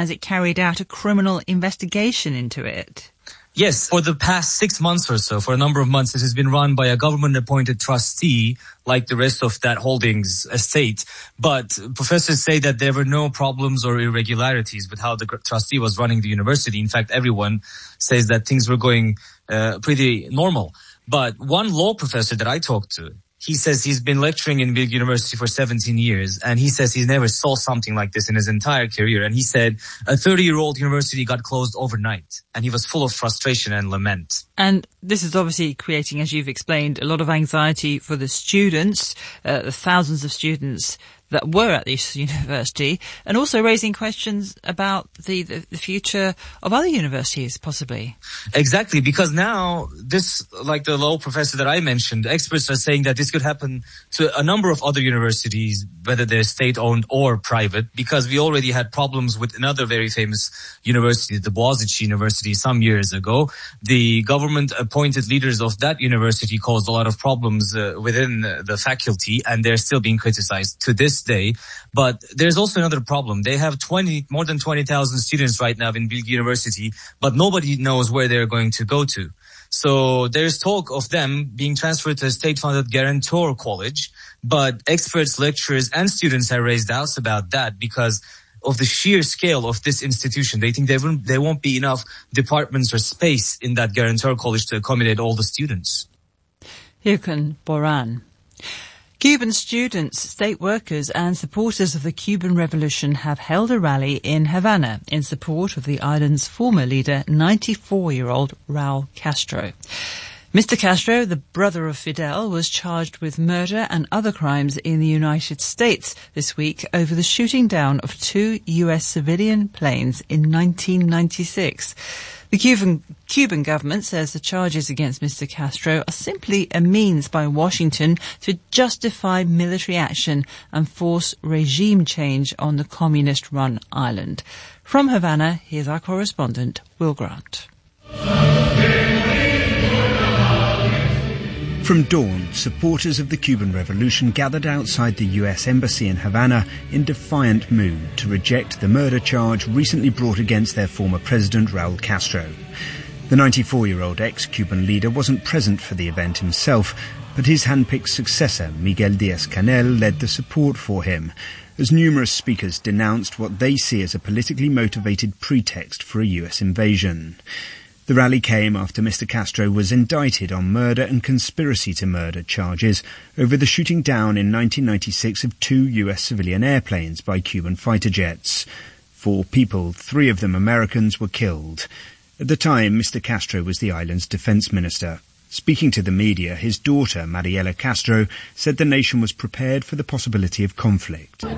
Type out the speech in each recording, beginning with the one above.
understands it carried out a criminal investigation into it. Yes, for the past 6 months or so, for a number of months, it has been run by a government-appointed trustee, like the rest of that holdings estate. But professors say that there were no problems or irregularities with how the trustee was running the university. In fact, everyone says that things were going pretty normal. But one law professor that I talked to, he says he's been lecturing in Bilgi University for 17 years, and he says he's never saw something like this in his entire career. And he said a 30-year-old university got closed overnight, and he was full of frustration and lament. And this is obviously creating, as you've explained, a lot of anxiety for the students, the thousands of students that were at this university, and also raising questions about the future of other universities, possibly. Exactly, because now this, like the law professor that I mentioned, experts are saying that this could happen to a number of other universities, whether they're state-owned or private, because we already had problems with another very famous university, the Boğaziçi University, some years ago. The government-appointed leaders of that university caused a lot of problems within the faculty, and they're still being criticized to this day. But there's also another problem. They have more than 20,000 students right now in Bilgi University, but nobody knows where they're going to go to. So there's talk of them being transferred to a state-funded guarantor college, but experts, lecturers, and students have raised doubts about that because of the sheer scale of this institution. They think there won't be enough departments or space in that guarantor college to accommodate all the students. Hirkan Boran. Cuban students, state workers and supporters of the Cuban Revolution have held a rally in Havana in support of the island's former leader, 94-year-old Raul Castro. Mr. Castro, the brother of Fidel, was charged with murder and other crimes in the United States this week over the shooting down of 2 U.S. civilian planes in 1996. The Cuban government says the charges against Mr. Castro are simply a means by Washington to justify military action and force regime change on the communist-run island. From Havana, here's our correspondent, Will Grant. From dawn, supporters of the Cuban Revolution gathered outside the US Embassy in Havana in defiant mood to reject the murder charge recently brought against their former president, Raul Castro. The 94-year-old ex-Cuban leader wasn't present for the event himself, but his hand-picked successor, Miguel Díaz-Canel, led the support for him, as numerous speakers denounced what they see as a politically motivated pretext for a US invasion. The rally came after Mr. Castro was indicted on murder and conspiracy to murder charges over the shooting down in 1996 of 2 US civilian airplanes by Cuban fighter jets. 4 people, 3 of them Americans, were killed. At the time, Mr. Castro was the island's defense minister. Speaking to the media, his daughter, Mariela Castro, said the nation was prepared for the possibility of conflict. We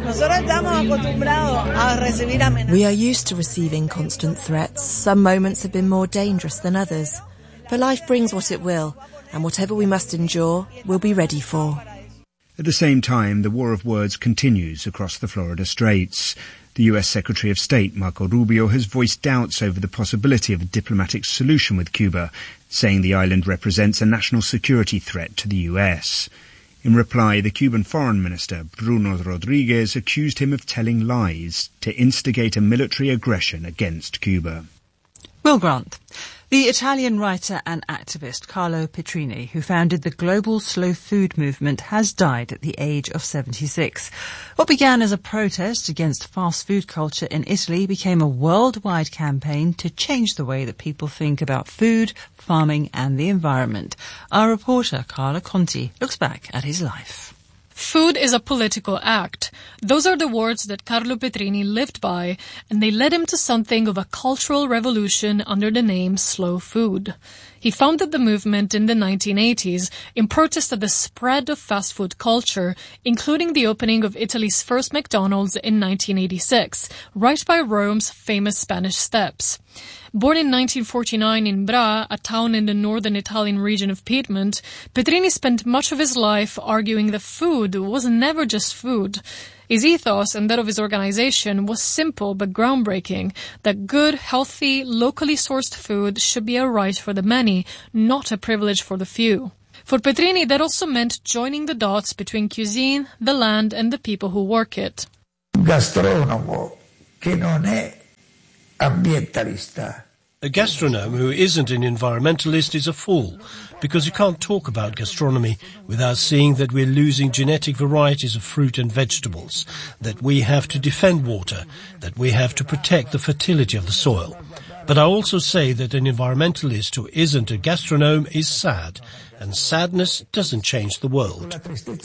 are used to receiving constant threats. Some moments have been more dangerous than others. But life brings what it will, and whatever we must endure, we'll be ready for. At the same time, the war of words continues across the Florida Straits. The US Secretary of State, Marco Rubio, has voiced doubts over the possibility of a diplomatic solution with Cuba, saying the island represents a national security threat to the US. In reply, the Cuban Foreign Minister, Bruno Rodriguez, accused him of telling lies to instigate a military aggression against Cuba. Will Grant. The Italian writer and activist Carlo Petrini, who founded the global slow food movement, has died at the age of 76. What began as a protest against fast food culture in Italy became a worldwide campaign to change the way that people think about food, farming and the environment. Our reporter, Carla Conti, looks back at his life. Food is a political act. Those are the words that Carlo Petrini lived by, and they led him to something of a cultural revolution under the name Slow Food. He founded the movement in the 1980s in protest at the spread of fast food culture, including the opening of Italy's first McDonald's in 1986, right by Rome's famous Spanish Steps. Born in 1949 in Bra, a town in the northern Italian region of Piedmont, Petrini spent much of his life arguing that food was never just food. His ethos and that of his organization was simple but groundbreaking, that good, healthy, locally sourced food should be a right for the many, not a privilege for the few. For Petrini, that also meant joining the dots between cuisine, the land, and the people who work it. Gastronomo che non è ambientalista. A gastronome who isn't an environmentalist is a fool, because you can't talk about gastronomy without seeing that we're losing genetic varieties of fruit and vegetables, that we have to defend water, that we have to protect the fertility of the soil. But I also say that an environmentalist who isn't a gastronome is sad, and sadness doesn't change the world.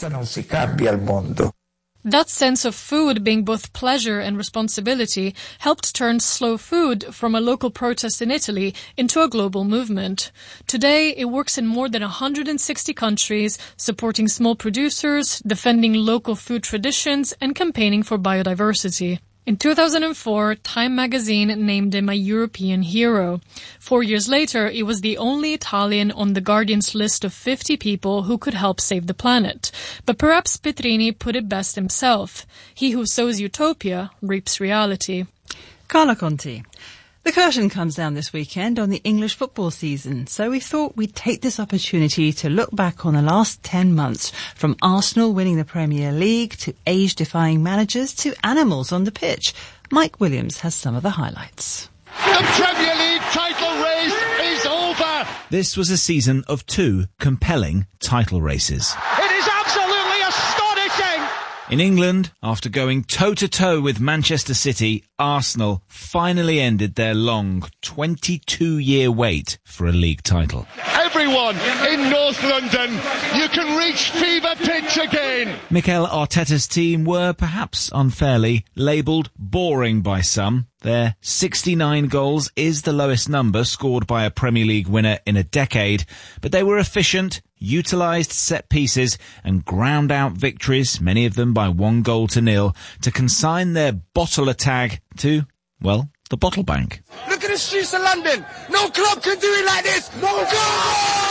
That sense of food being both pleasure and responsibility helped turn slow food from a local protest in Italy into a global movement. Today, it works in more than 160 countries, supporting small producers, defending local food traditions, and campaigning for biodiversity. In 2004, Time magazine named him a European hero. 4 years later, he was the only Italian on The Guardian's list of 50 people who could help save the planet. But perhaps Petrini put it best himself. He who sows utopia reaps reality. Carla Conti. The curtain comes down this weekend on the English football season, so we thought we'd take this opportunity to look back on the last 10 months, from Arsenal winning the Premier League to age-defying managers to animals on the pitch. Mike Williams has some of the highlights. The Premier League title race is over! This was a season of 2 compelling title races. It is absolutely astonishing! In England, after going toe-to-toe with Manchester City, Arsenal finally ended their long 22-year wait for a league title. Everyone in North London, you can reach fever pitch again! Mikel Arteta's team were, perhaps unfairly, labelled boring by some. Their 69 goals is the lowest number scored by a Premier League winner in a decade, but they were efficient, utilised set pieces and ground out victories, many of them by 1-0, to consign their bottler tag to, well, the bottle bank. Look at the streets of London! No club can do it like this! No club!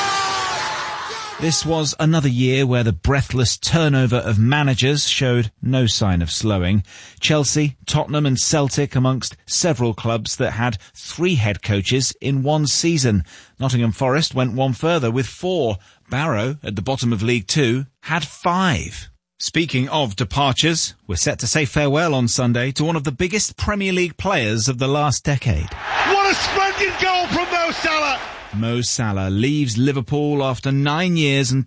This was another year where the breathless turnover of managers showed no sign of slowing. Chelsea, Tottenham and Celtic amongst several clubs that had 3 head coaches in one season. Nottingham Forest went one further with 4. Barrow, at the bottom of League 2, had 5. Speaking of departures, we're set to say farewell on Sunday to one of the biggest Premier League players of the last decade. What a splendid goal from Mo Salah! Mo Salah leaves Liverpool after 9 years and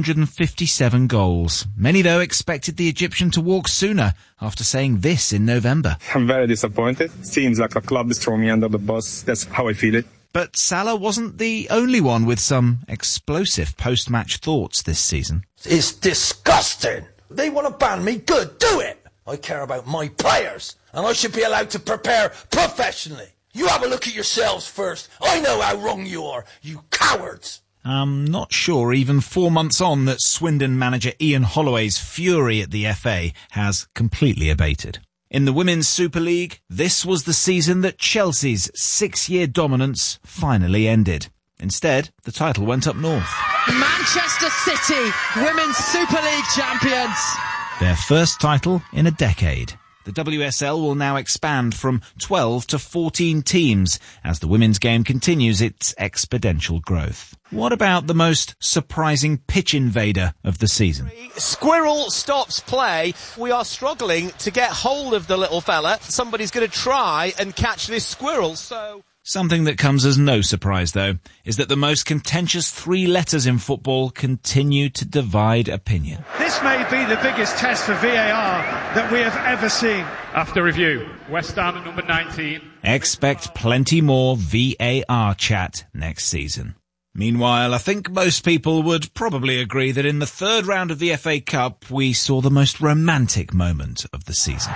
257 goals. Many, though, expected the Egyptian to walk sooner after saying this in November. I'm very disappointed. Seems like a club is throwing me under the bus. That's how I feel it. But Salah wasn't the only one with some explosive post-match thoughts this season. It's disgusting. They want to ban me? Good, do it. I care about my players, and I should be allowed to prepare professionally. You have a look at yourselves first. I know how wrong you are, you cowards. I'm not sure even 4 months on that Swindon manager Ian Holloway's fury at the FA has completely abated. In the Women's Super League, this was the season that Chelsea's 6-year dominance finally ended. Instead, the title went up north. Manchester City, Women's Super League champions. Their first title in a decade. The WSL will now expand from 12 to 14 teams as the women's game continues its exponential growth. What about the most surprising pitch invader of the season? Squirrel stops play. We are struggling to get hold of the little fella. Somebody's going to try and catch this squirrel, so... Something that comes as no surprise, though, is that the most contentious 3 letters in football continue to divide opinion. This may be the biggest test for VAR that we have ever seen. After review, West Ham at number 19. Expect plenty more VAR chat next season. Meanwhile, I think most people would probably agree that in the 3rd round of the FA Cup, we saw the most romantic moment of the season.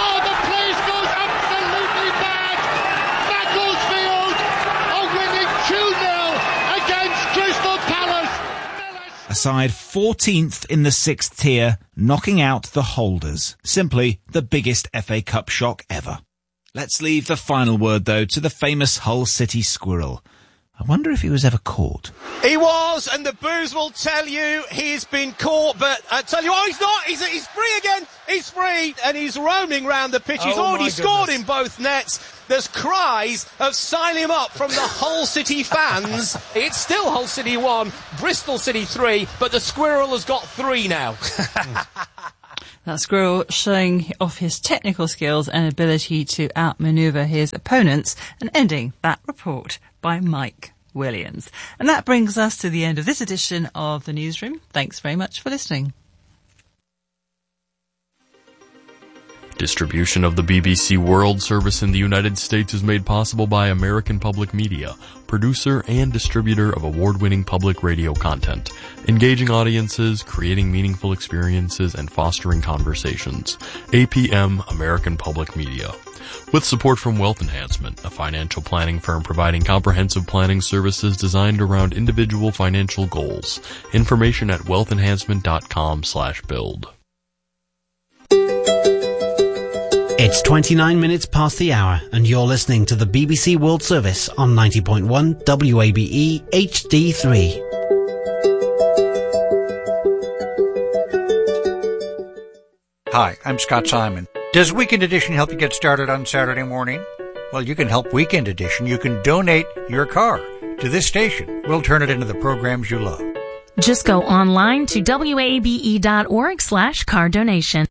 A side 14th in the 6th tier, knocking out the holders. Simply the biggest FA Cup shock ever. Let's leave the final word, though, to the famous Hull City Squirrel. I wonder if he was ever caught. He was, and the booze will tell you he's been caught, but I tell you, he's not. He's free again. He's free, and he's roaming round the pitch. He's already scored in both nets. There's cries of sign him up from the Hull City fans. It's still Hull City 1, Bristol City 3, but the Squirrel has got 3 now. That's Grillo showing off his technical skills and ability to outmaneuver his opponents, and ending that report by Mike Williams. And that brings us to the end of this edition of the Newsroom. Thanks very much for listening. Distribution of the BBC World Service in the United States is made possible by American Public Media, producer and distributor of award-winning public radio content, engaging audiences, creating meaningful experiences, and fostering conversations. APM, American Public Media. With support from Wealth Enhancement, a financial planning firm providing comprehensive planning services designed around individual financial goals. Information at wealthenhancement.com/build. It's 29 minutes past the hour, and you're listening to the BBC World Service on 90.1 WABE HD3. Hi, I'm Scott Simon. Does Weekend Edition help you get started on Saturday morning? Well, you can help Weekend Edition. You can donate your car to this station. We'll turn it into the programs you love. Just go online to wabe.org/car donation.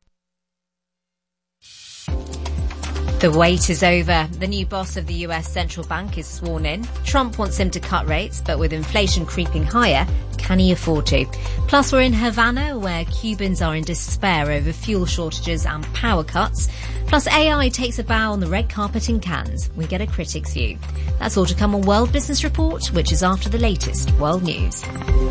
The wait is over. The new boss of the US Central Bank is sworn in. Trump wants him to cut rates, but with inflation creeping higher, can he afford to? Plus, we're in Havana, where Cubans are in despair over fuel shortages and power cuts. Plus, AI takes a bow on the red carpet in Cannes. We get a critic's view. That's all to come on World Business Report, which is after the latest world news.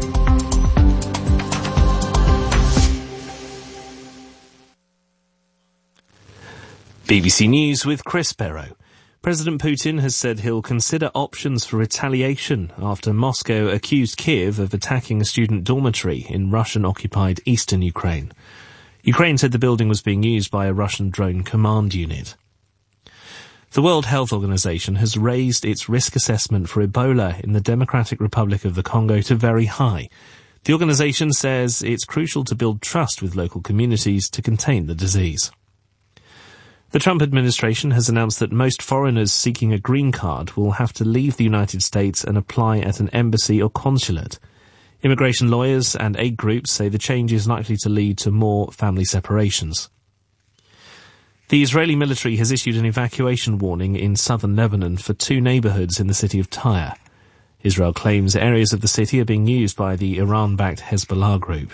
BBC News with Chris Barrow. President Putin has said he'll consider options for retaliation after Moscow accused Kiev of attacking a student dormitory in Russian-occupied eastern Ukraine. Ukraine said the building was being used by a Russian drone command unit. The World Health Organization has raised its risk assessment for Ebola in the Democratic Republic of the Congo to very high. The organization says it's crucial to build trust with local communities to contain the disease. The Trump administration has announced that most foreigners seeking a green card will have to leave the United States and apply at an embassy or consulate. Immigration lawyers and aid groups say the change is likely to lead to more family separations. The Israeli military has issued an evacuation warning in southern Lebanon for 2 neighborhoods in the city of Tyre. Israel claims areas of the city are being used by the Iran-backed Hezbollah group.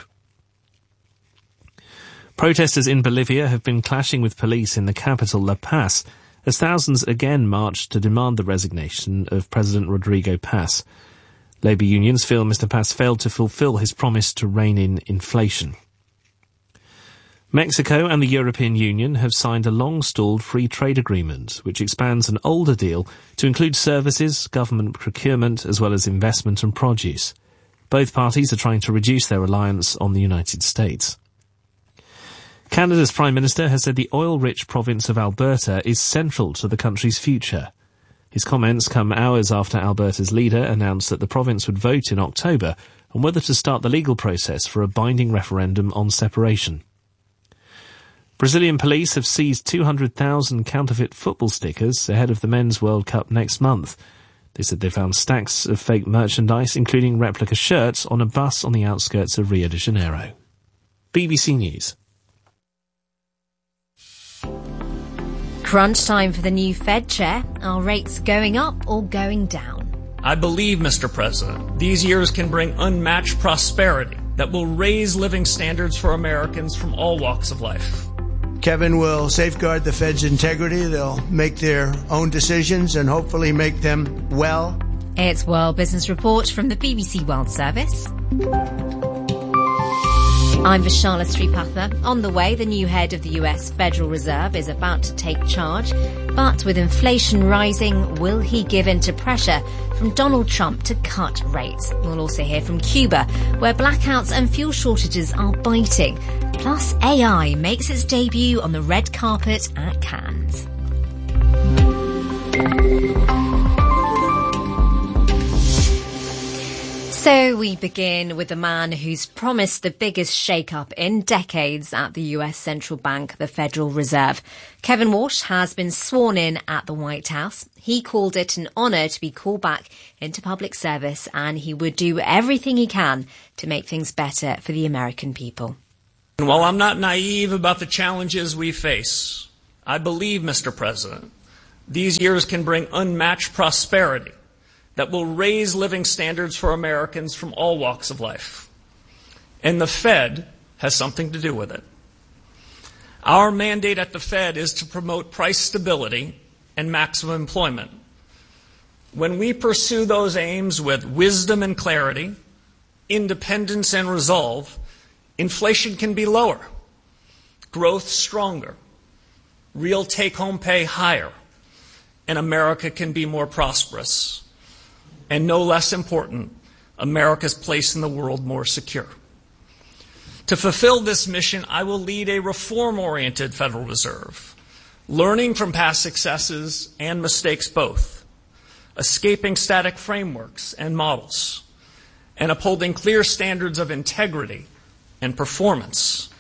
Protesters in Bolivia have been clashing with police in the capital, La Paz, as thousands again marched to demand the resignation of President Rodrigo Paz. Labour unions feel Mr. Paz failed to fulfil his promise to rein in inflation. Mexico and the European Union have signed a long-stalled free trade agreement, which expands an older deal to include services, government procurement, as well as investment and produce. Both parties are trying to reduce their reliance on the United States. Canada's Prime Minister has said the oil-rich province of Alberta is central to the country's future. His comments come hours after Alberta's leader announced that the province would vote in October on whether to start the legal process for a binding referendum on separation. Brazilian police have seized 200,000 counterfeit football stickers ahead of the Men's World Cup next month. They said they found stacks of fake merchandise, including replica shirts, on a bus on the outskirts of Rio de Janeiro. BBC News. Crunch time for the new Fed chair. Are rates going up or going down? I believe, Mr. President, these years can bring unmatched prosperity that will raise living standards for Americans from all walks of life. Kevin will safeguard the Fed's integrity. They'll make their own decisions and hopefully make them well. It's World Business Report from the BBC World Service. I'm Vishala Sripatha. On the way, the new head of the US Federal Reserve is about to take charge. But with inflation rising, will he give in to pressure from Donald Trump to cut rates? We'll also hear from Cuba, where blackouts and fuel shortages are biting. Plus, AI makes its debut on the red carpet at Cannes. So we begin with the man who's promised the biggest shake-up in decades at the US Central Bank, the Federal Reserve. Kevin Warsh has been sworn in at the White House. He called it an honour to be called back into public service, and he would do everything he can to make things better for the American people. And while I'm not naive about the challenges we face, I believe, Mr. President, these years can bring unmatched prosperity that will raise living standards for Americans from all walks of life. And the Fed has something to do with it. Our mandate at the Fed is to promote price stability and maximum employment. When we pursue those aims with wisdom and clarity, independence and resolve, inflation can be lower, growth stronger, real take-home pay higher, and America can be more prosperous. And no less important, America's place in the world more secure. To fulfill this mission, I will lead a reform-oriented Federal Reserve, learning from past successes and mistakes both, escaping static frameworks and models, and upholding clear standards of integrity and performance.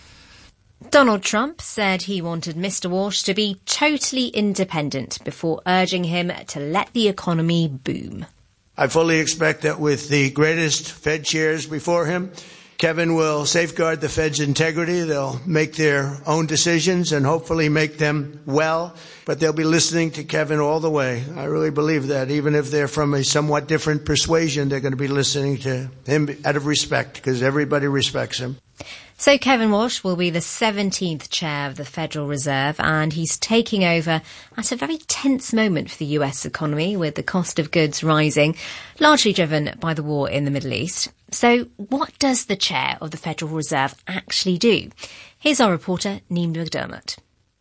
Donald Trump said he wanted Mr. Walsh to be totally independent before urging him to let the economy boom. I fully expect that with the greatest Fed chairs before him, Kevin will safeguard the Fed's integrity. They'll make their own decisions and hopefully make them well, but they'll be listening to Kevin all the way. I really believe that. Even if they're from a somewhat different persuasion, they're going to be listening to him out of respect because everybody respects him. So Kevin Walsh will be the 17th chair of the Federal Reserve, and he's taking over at a very tense moment for the US economy, with the cost of goods rising, largely driven by the war in the Middle East. So what does the chair of the Federal Reserve actually do? Here's our reporter, Neem McDermott.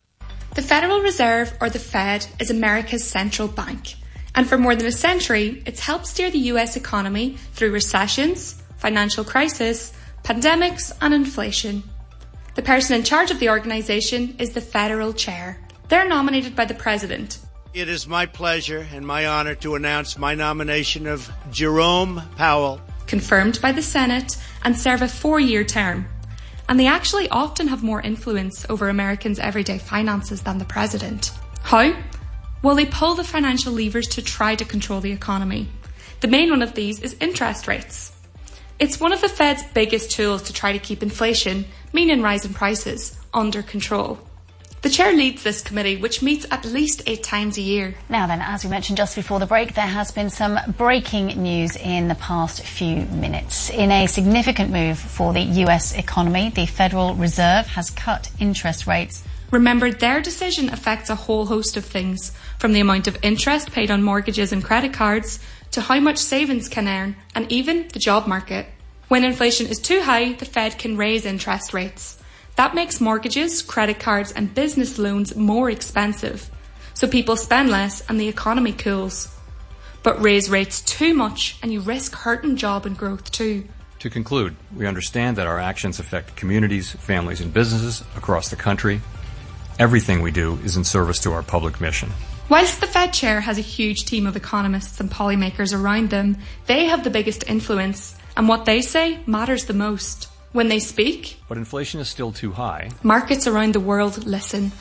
The Federal Reserve, or the Fed, is America's central bank. And for more than a century, it's helped steer the US economy through recessions, financial crisis, pandemics and inflation. The person in charge of the organisation is the Federal Chair. They're nominated by the President. It is my pleasure and my honour to announce my nomination of Jerome Powell. Confirmed by the Senate and serve a 4-year term. And they actually often have more influence over Americans' everyday finances than the President. How? Well, they pull the financial levers to try to control the economy. The main one of these is interest rates. It's one of the Fed's biggest tools to try to keep inflation, meaning rising prices, under control. The chair leads this committee, which meets at least 8 times a year. Now then, as we mentioned just before the break, there has been some breaking news in the past few minutes. In a significant move for the US economy, the Federal Reserve has cut interest rates. Remember, their decision affects a whole host of things, from the amount of interest paid on mortgages and credit cards, to how much savings can earn, and even the job market. When inflation is too high, the Fed can raise interest rates. That makes mortgages, credit cards and business loans more expensive. So people spend less and the economy cools. But raise rates too much and you risk hurting job and growth too. To conclude, we understand that our actions affect communities, families and businesses across the country. Everything we do is in service to our public mission. Whilst the Fed chair has a huge team of economists and policymakers around them, they have the biggest influence, and what they say matters the most. When they speak, but inflation is still too high, markets around the world listen.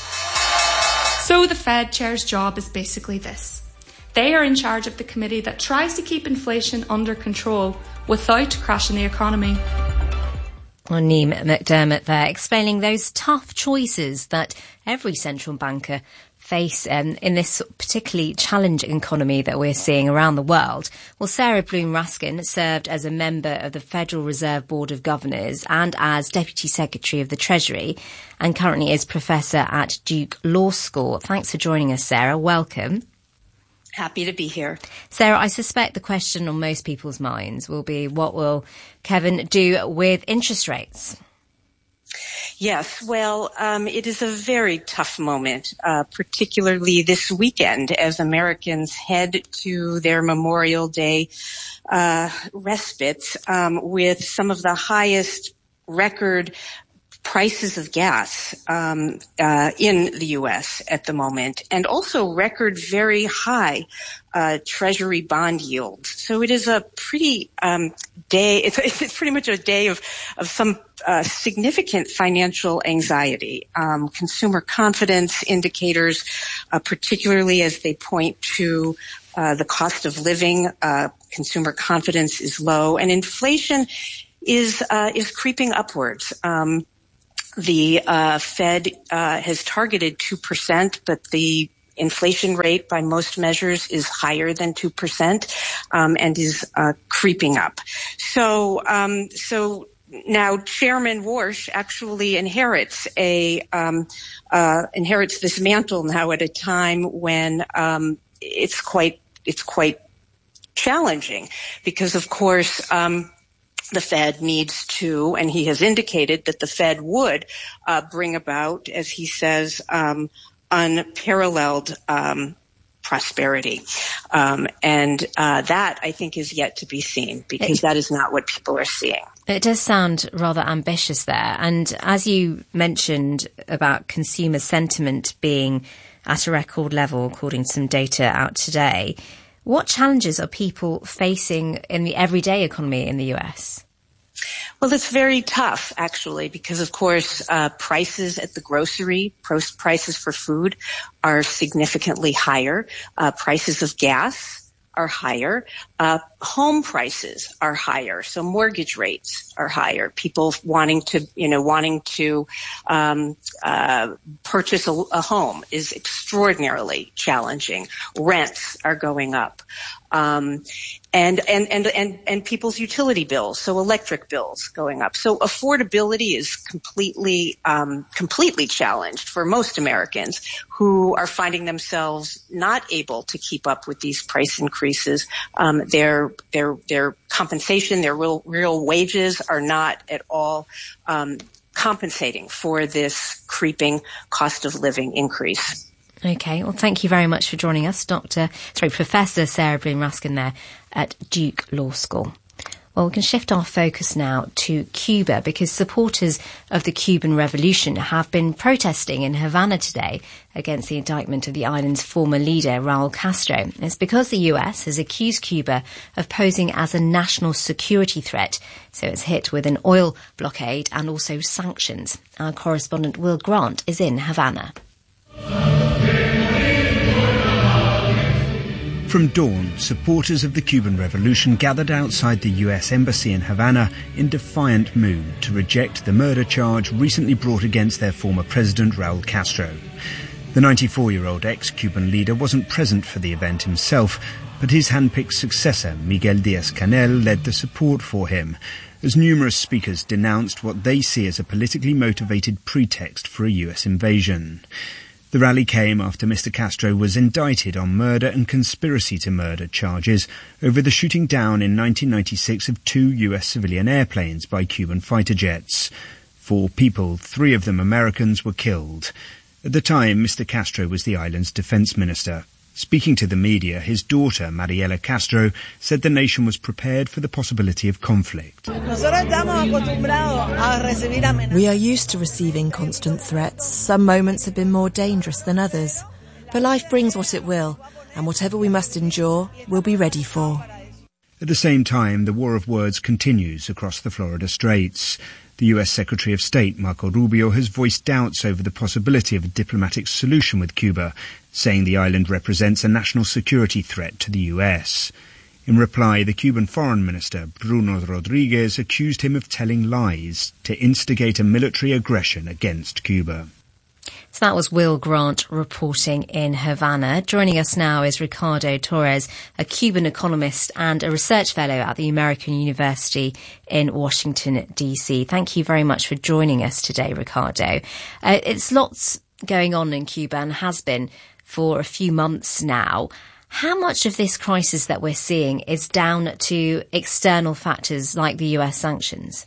So the Fed chair's job is basically this. They are in charge of the committee that tries to keep inflation under control without crashing the economy. Neem McDermott there, explaining those tough choices that every central banker face in this particularly challenging economy that we're seeing around the world. Well, Sarah Bloom-Raskin served as a member of the Federal Reserve Board of Governors and as Deputy Secretary of the Treasury, and currently is Professor at Duke Law School. Thanks for joining us, Sarah. Welcome. Happy to be here. Sarah, I suspect the question on most people's minds will be, what will Kevin do with interest rates? Yes, well, it is a very tough moment, particularly this weekend as Americans head to their Memorial Day respites with some of the highest record prices of gas in the U.S. at the moment, and also record very high Treasury bond yields. So it is a pretty day. It's pretty much a day of some significant financial anxiety. Consumer confidence indicators, particularly as they point to the cost of living, consumer confidence is low, and inflation is creeping upwards. The Fed has targeted 2%, but the inflation rate by most measures is higher than 2%, and is creeping up. So now Chairman Warsh actually inherits this mantle now at a time when it's quite challenging, because of course the Fed needs to, and he has indicated that the Fed would bring about, as he says, unparalleled prosperity. And that, I think, is yet to be seen, because that is not what people are seeing. It does sound rather ambitious there. And as you mentioned about consumer sentiment being at a record level, according to some data out today, what challenges are people facing in the everyday economy in the US? Well, it's very tough, actually, because, of course, prices at the grocery, prices for food are significantly higher. Prices of gas are higher. Home prices are higher. So mortgage rates are higher. People wanting to purchase a home is extraordinarily challenging. Rents are going up. And people's utility bills, so electric bills going up. So affordability is completely challenged for most Americans who are finding themselves not able to keep up with these price increases. Their compensation, their real wages are not at all compensating for this creeping cost of living increase. Okay, well, thank you very much for joining us, Professor Sarah Bloom-Ruskin there at Duke Law School. Well, we can shift our focus now to Cuba, because supporters of the Cuban Revolution have been protesting in Havana today against the indictment of the island's former leader, Raul Castro. It's because the US has accused Cuba of posing as a national security threat, so it's hit with an oil blockade and also sanctions. Our correspondent Will Grant is in Havana. From dawn, supporters of the Cuban Revolution gathered outside the US Embassy in Havana in defiant mood to reject the murder charge recently brought against their former president, Raul Castro. The 94-year-old ex-Cuban leader wasn't present for the event himself, but his handpicked successor, Miguel Díaz-Canel, led the support for him, as numerous speakers denounced what they see as a politically motivated pretext for a US invasion. The rally came after Mr. Castro was indicted on murder and conspiracy to murder charges over the shooting down in 1996 of 2 US civilian airplanes by Cuban fighter jets. 4 people, 3 of them Americans, were killed. At the time, Mr. Castro was the island's defense minister. Speaking to the media, his daughter, Mariela Castro, said the nation was prepared for the possibility of conflict. We are used to receiving constant threats. Some moments have been more dangerous than others. But life brings what it will, and whatever we must endure, we'll be ready for. At the same time, the war of words continues across the Florida Straits. The US Secretary of State, Marco Rubio, has voiced doubts over the possibility of a diplomatic solution with Cuba, saying the island represents a national security threat to the US. In reply, the Cuban Foreign Minister, Bruno Rodriguez, accused him of telling lies to instigate a military aggression against Cuba. So that was Will Grant reporting in Havana. Joining us now is Ricardo Torres, a Cuban economist and a research fellow at the American University in Washington, D.C. Thank you very much for joining us today, Ricardo. It's lots going on in Cuba and has been for a few months now. How much of this crisis that we're seeing is down to external factors like the US sanctions?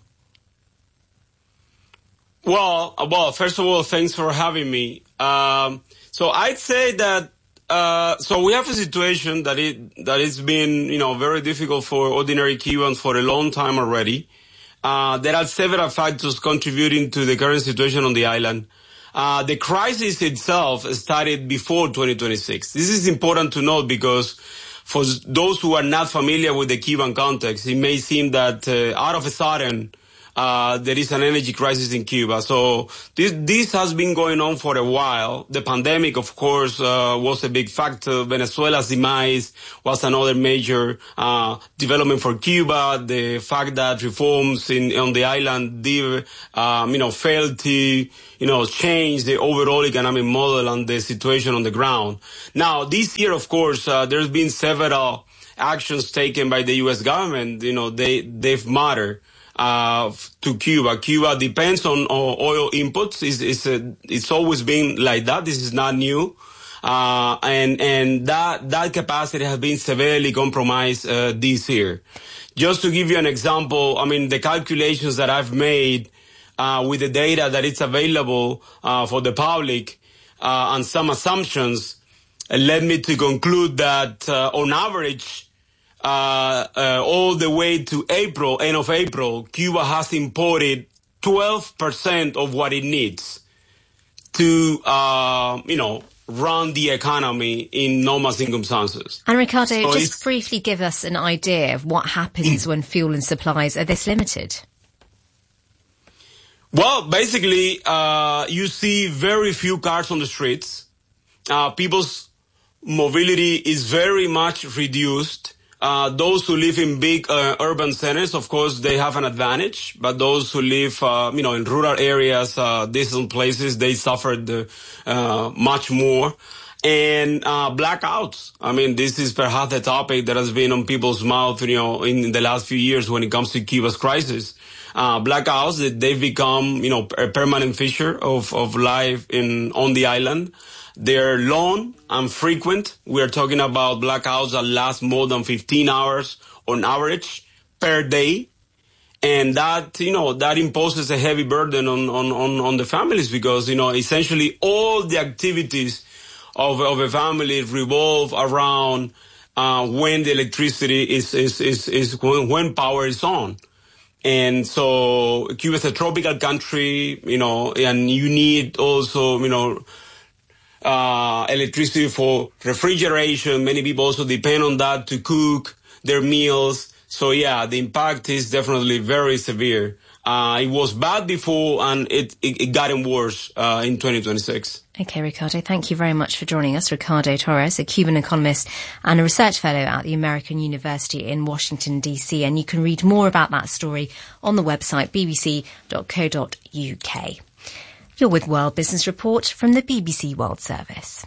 Well, first of all, thanks for having me. So I'd say that so we have a situation that it's been, very difficult for ordinary Cubans for a long time already. There are several factors contributing to the current situation on the island. The crisis itself started before 2026. This is important to note because for those who are not familiar with the Cuban context, it may seem that out of a sudden there is an energy crisis in Cuba. So this has been going on for a while. The pandemic, of course, was a big factor. Venezuela's demise was another major development for Cuba. The fact that reforms on the island did, failed to, change the overall economic model and the situation on the ground. Now, this year, of course, there's been several actions taken by the U.S. government. They've mattered to Cuba. Cuba depends on oil inputs. It's always been like that. This is not new. And that capacity has been severely compromised this year. Just to give you an example, the calculations that I've made with the data that it's available for the public and some assumptions led me to conclude that on average, all the way to end of April, Cuba has imported 12% of what it needs to, run the economy in normal circumstances. And Ricardo, just briefly give us an idea of what happens when fuel and supplies are this limited. Well, basically, you see very few cars on the streets. People's mobility is very much reduced. Those who live in big urban centers, of course, they have an advantage. But those who live, in rural areas, distant places, they suffered much more. And blackouts. This is perhaps the topic that has been on people's mouth, in the last few years when it comes to Cuba's crisis. Blackouts, they've become, a permanent feature of life on the island. They're long and frequent. We're talking about blackouts that last more than 15 hours on average per day. And that imposes a heavy burden on the families because, essentially all the activities of a family revolve around, when the electricity is when power is on. And so Cuba is a tropical country, and you need also, electricity for refrigeration. Many people also depend on that to cook their meals. So yeah, the impact is definitely very severe. It was bad before and it gotten worse in 2026. Okay, Ricardo, thank you very much for joining us. Ricardo Torres, a Cuban economist and a research fellow at the American University in Washington, D.C. And you can read more about that story on the website bbc.co.uk. You're with World Business Report from the BBC World Service.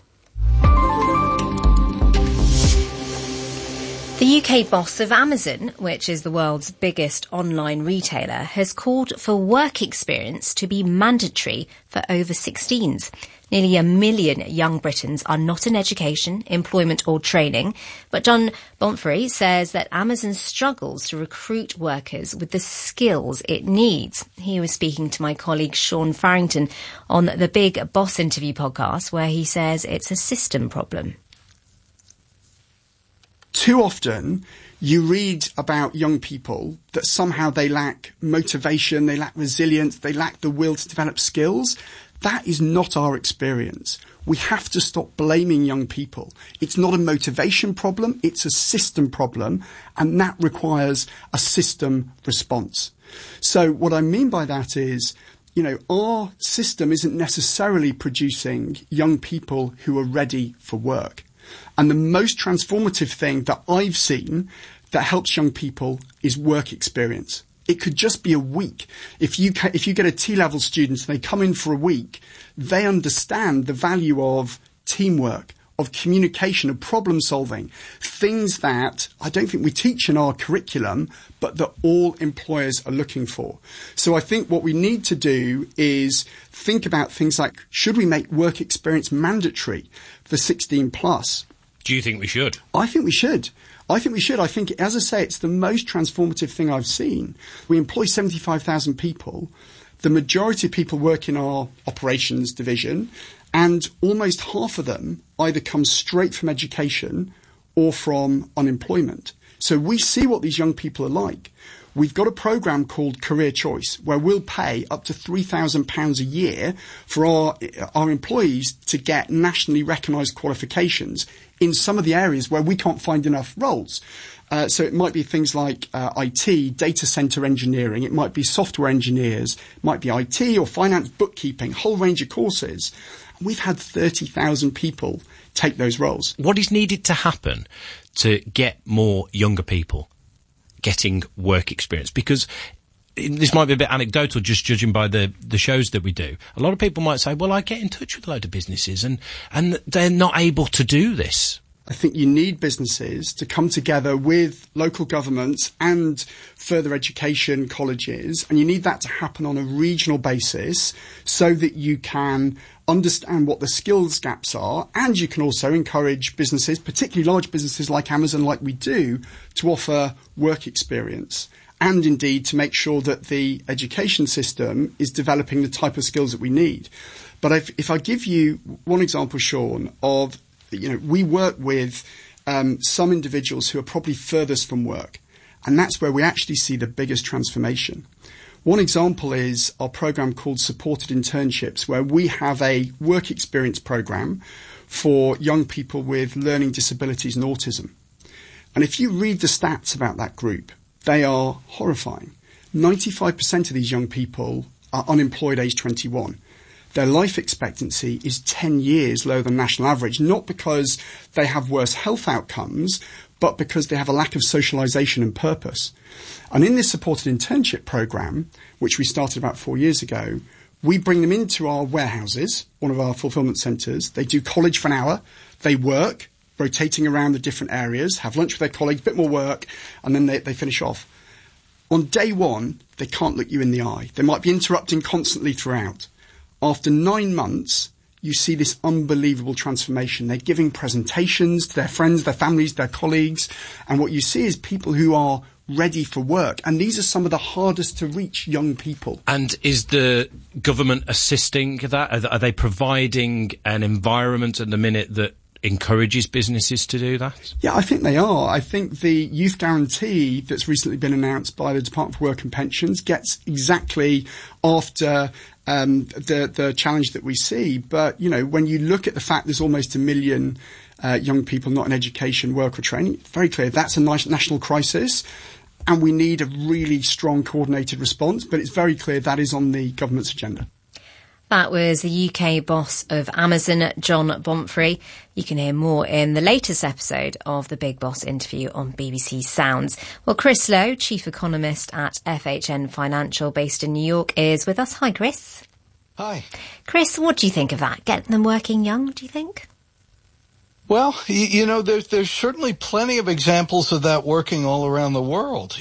The UK boss of Amazon, which is the world's biggest online retailer, has called for work experience to be mandatory for over 16s. Nearly 1 million young Britons are not in education, employment or training. But John Bonfery says that Amazon struggles to recruit workers with the skills it needs. He was speaking to my colleague Sean Farrington on the Big Boss Interview podcast, where he says it's a system problem. Too often, you read about young people that somehow they lack motivation, they lack resilience, they lack the will to develop skills. That is not our experience. We have to stop blaming young people. It's not a motivation problem, it's a system problem, and that requires a system response. So what I mean by that is, our system isn't necessarily producing young people who are ready for work. And the most transformative thing that I've seen that helps young people is work experience. It could just be a week. If you get a T-level student and they come in for a week, they understand the value of teamwork, of communication, of problem solving, things that I don't think we teach in our curriculum, but that all employers are looking for. So I think what we need to do is think about things like, should we make work experience mandatory for 16 plus? Do you think we should? I think we should. I think, as I say, it's the most transformative thing I've seen. We employ 75,000 people. The majority of people work in our operations division, and almost half of them either come straight from education or from unemployment. So we see what these young people are like. we've got a programme called Career Choice, where we'll pay up to £3,000 a year for our employees to get nationally recognised qualifications in some of the areas where we can't find enough roles. So it might be things like IT, data centre engineering, it might be software engineers, it might be IT or finance, bookkeeping, a whole range of courses. We've had 30,000 people take those roles. What is needed to happen to get more younger people getting work experience? Because this might be a bit anecdotal, just judging by the shows that we do. A lot of people might say, well, I get in touch with a load of businesses and they're not able to do this. I think you need businesses to come together with local governments and further education colleges, and you need that to happen on a regional basis so that you can understand what the skills gaps are, and you can also encourage businesses, particularly large businesses like Amazon, like we do, to offer work experience, and indeed to make sure that the education system is developing the type of skills that we need. But if I give you one example, Sean, of we work with some individuals who are probably furthest from work, and that's where we actually see the biggest transformation. One example is our program called Supported Internships, where we have a work experience program for young people with learning disabilities and autism. And if you read the stats about that group, they are horrifying. 95% of these young people are unemployed age 21. Their life expectancy is 10 years lower than national average, not because they have worse health outcomes, but because they have a lack of socialisation and purpose. And in this supported internship programme, which we started about 4 years ago, we bring them into our warehouses, one of our fulfilment centres. They do college for an hour. They work, rotating around the different areas, have lunch with their colleagues, a bit more work, and then they finish off. On day one, they can't look you in the eye. They might be interrupting constantly throughout. After 9 months, you see this unbelievable transformation. They're giving presentations to their friends, their families, their colleagues. And what you see is people who are ready for work. And these are some of the hardest to reach young people. And is the government assisting that? Are they providing an environment at the minute that encourages businesses to do that? Yeah, I think they are. I think the youth guarantee that's recently been announced by the Department for Work and Pensions gets exactly after the challenge that we see. But, when you look at the fact there's almost 1 million young people not in education, work or training, it's very clear that's a national crisis. And we need a really strong coordinated response. But it's very clear that is on the government's agenda. That was the UK boss of Amazon, John Bomfrey. You can hear more in the latest episode of the Big Boss interview on BBC Sounds. Well, Chris Lowe, Chief Economist at FHN Financial, based in New York, is with us. Hi, Chris. Hi. Chris, what do you think of that? Getting them working young, do you think? Well, there's certainly plenty of examples of that working all around the world.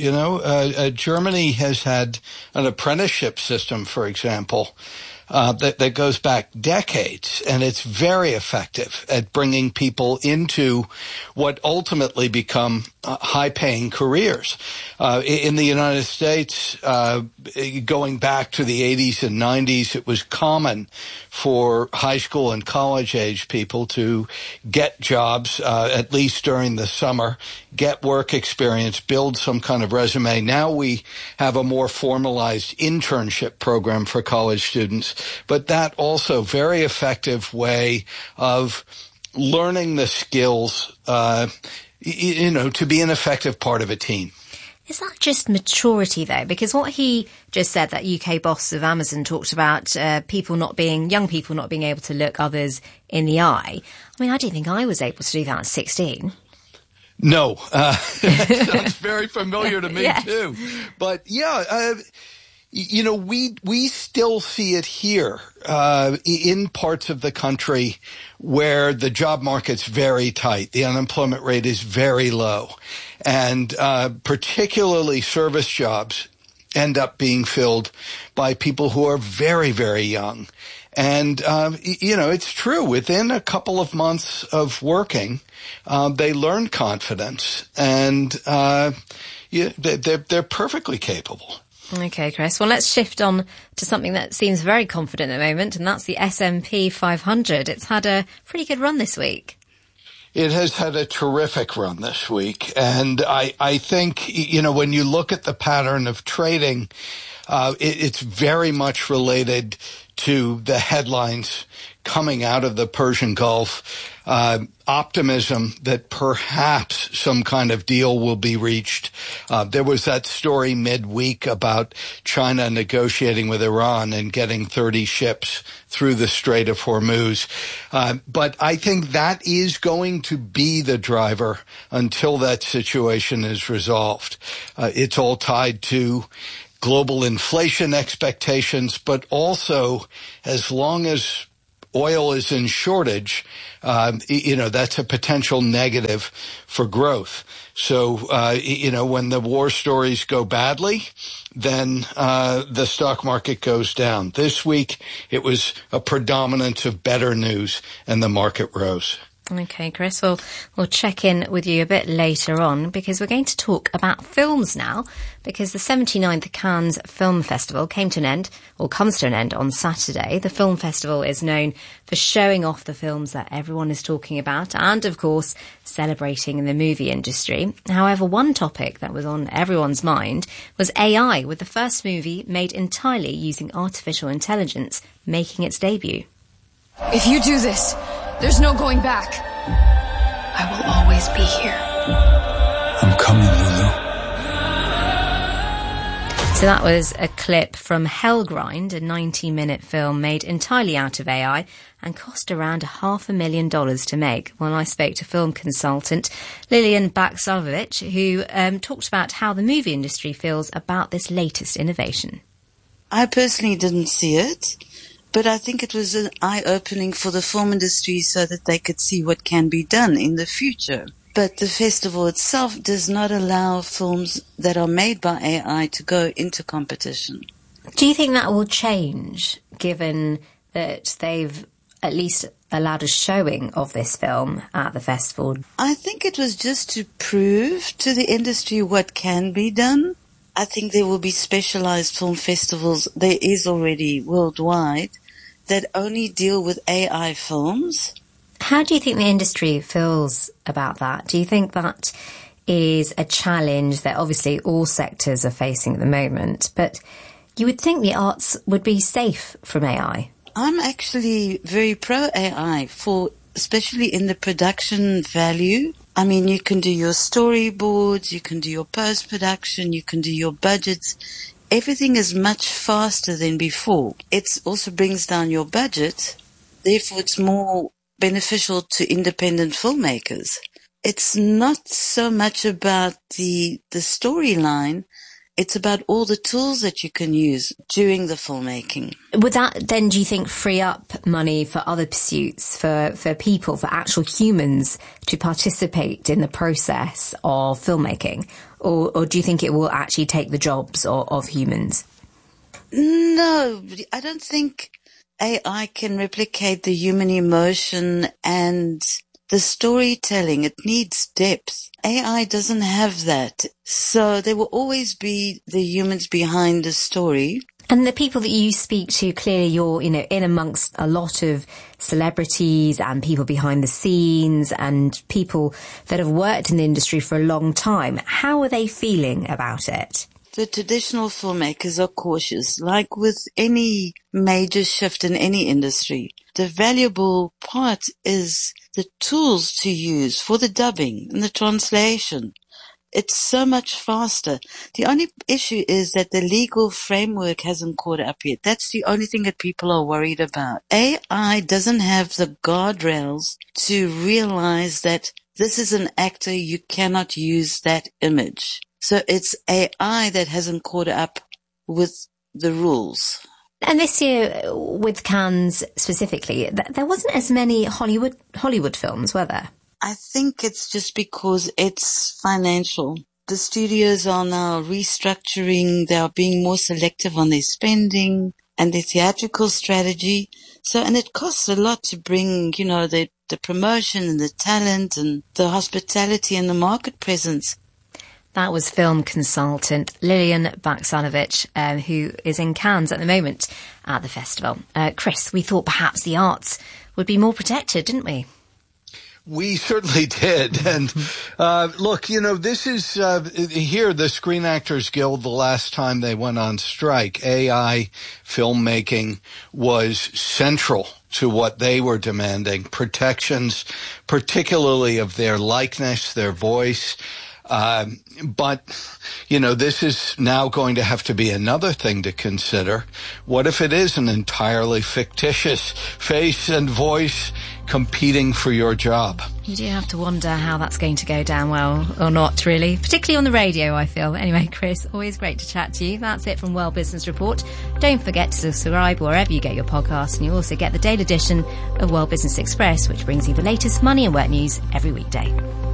Germany has had an apprenticeship system, for example, that goes back decades, and it's very effective at bringing people into what ultimately become high-paying careers. In the United States, going back to the 80s and 90s, it was common for high school and college-age people to get jobs, at least during the summer, get work experience, build some kind of resume. Now we have a more formalized internship program for college students, but that also very effective way of learning the skills, to be an effective part of a team. Is that just maturity, though? Because what he just said, that UK boss of Amazon, talked about young people not being able to look others in the eye. I mean, I don't think I was able to do that at 16. No, that sounds very familiar to me yes. too. But yeah, we still see it here in parts of the country where the job market's very tight. The unemployment rate is very low. And particularly service jobs end up being filled by people who are very, very young. And, it's true. Within a couple of months of working, they learn confidence, and they're perfectly capable. Okay, Chris. Well, let's shift on to something that seems very confident at the moment, and that's the S&P 500. It's had a pretty good run this week. It has had a terrific run this week. And I think, when you look at the pattern of trading, it's very much related to the headlines coming out of the Persian Gulf, optimism that perhaps some kind of deal will be reached. There was that story midweek about China negotiating with Iran and getting 30 ships through the Strait of Hormuz. But I think that is going to be the driver until that situation is resolved. It's all tied to global inflation expectations, but also as long as oil is in shortage, that's a potential negative for growth. So, when the war stories go badly, then the stock market goes down. This week, it was a predominance of better news, and the market rose. Okay, Chris, we'll check in with you a bit later on because we're going to talk about films now because the 79th Cannes Film Festival comes to an end on Saturday. The film festival is known for showing off the films that everyone is talking about and, of course, celebrating the movie industry. However, one topic that was on everyone's mind was AI, with the first movie made entirely using artificial intelligence making its debut. If you do this, there's no going back. I will always be here. I'm coming, Lulu. So that was a clip from Hellgrind, a 90-minute film made entirely out of AI and cost around $500,000 to make. Well, I spoke to film consultant Lilian Baksalovich, who talked about how the movie industry feels about this latest innovation. I personally didn't see it. But I think it was an eye-opening for the film industry so that they could see what can be done in the future. But the festival itself does not allow films that are made by AI to go into competition. Do you think that will change, given that they've at least allowed a showing of this film at the festival? I think it was just to prove to the industry what can be done. I think there will be specialized film festivals, there is already worldwide, that only deal with AI films. How do you think the industry feels about that? Do you think that is a challenge that obviously all sectors are facing at the moment, but you would think the arts would be safe from AI? I'm actually very pro-AI, especially in the production value. I mean, you can do your storyboards, you can do your post-production, you can do your budgets. Everything is much faster than before. It also brings down your budget. Therefore, it's more beneficial to independent filmmakers. It's not so much about the storyline. It's about all the tools that you can use during the filmmaking. Would that then, do you think, free up money for other pursuits, for people, for actual humans to participate in the process of filmmaking? Or do you think it will actually take the jobs of humans? No, I don't think AI can replicate the human emotion and the storytelling. It needs depth. AI doesn't have that. So there will always be the humans behind the story. And the people that you speak to, clearly you're, in amongst a lot of celebrities and people behind the scenes and people that have worked in the industry for a long time. How are they feeling about it? The traditional filmmakers are cautious, like with any major shift in any industry. The valuable part is the tools to use for the dubbing and the translation. It's so much faster. The only issue is that the legal framework hasn't caught up yet. That's the only thing that people are worried about. AI doesn't have the guardrails to realize that this is an actor, you cannot use that image. So it's AI that hasn't caught up with the rules. And this year, with Cannes specifically, there wasn't as many Hollywood films, were there? I think it's just because it's financial. The studios are now restructuring. They are being more selective on their spending and their theatrical strategy. So, and it costs a lot to bring, the promotion and the talent and the hospitality and the market presence. That was film consultant Lilian Baksalovich, who is in Cannes at the moment at the festival. Chris, we thought perhaps the arts would be more protected, didn't we? We certainly did. And look, this is here, the Screen Actors Guild, the last time they went on strike, AI filmmaking was central to what they were demanding, protections, particularly of their likeness, their voice. But, this is now going to have to be another thing to consider. What if it is an entirely fictitious face and voice competing for your job? You do have to wonder how that's going to go down well or not, really, particularly on the radio, I feel. Anyway, Chris, always great to chat to you. That's it from World Business Report. Don't forget to subscribe wherever you get your podcasts, and you also get the daily edition of World Business Express, which brings you the latest money and work news every weekday.